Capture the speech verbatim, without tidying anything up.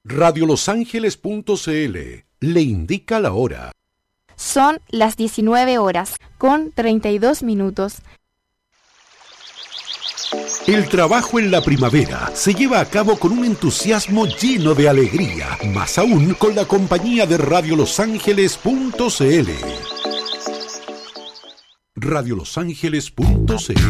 radio los ángeles punto c l le indica la hora. Son las diecinueve horas con treinta y dos minutos. El trabajo en la primavera se lleva a cabo con un entusiasmo lleno de alegría, más aún con la compañía de radio los ángeles punto c l. radio los ángeles punto c l